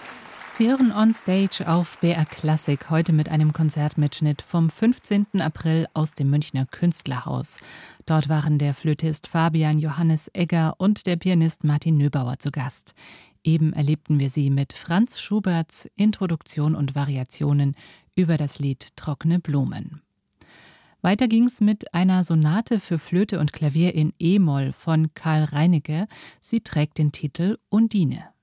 Sie hören On Stage auf BR Klassik, heute mit einem Konzertmitschnitt vom 15. April aus dem Münchner Künstlerhaus. Dort waren der Flötist Fabian Johannes Egger und der Pianist Martin Nöbauer zu Gast. Eben erlebten wir sie mit Franz Schuberts Introduktion und Variationen über das Lied Trockene Blumen. Weiter ging's mit einer Sonate für Flöte und Klavier in E-Moll von Karl Reinecke. Sie trägt den Titel Undine.